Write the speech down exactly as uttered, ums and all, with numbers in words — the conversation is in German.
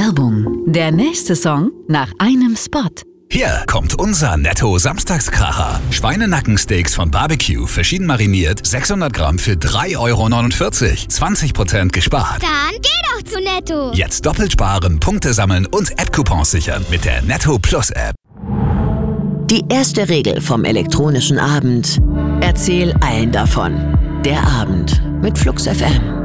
Werbung. Der nächste Song nach einem Spot. Hier kommt unser Netto-Samstagskracher. Schweinenackensteaks von Barbecue, verschieden mariniert, sechshundert Gramm für drei Euro neunundvierzig. zwanzig Prozent gespart. Dann geh doch zu Netto. Jetzt doppelt sparen, Punkte sammeln und App-Coupons sichern mit der Netto Plus App. Die erste Regel vom elektronischen Abend: Erzähl allen davon. Der Abend mit Flux F M.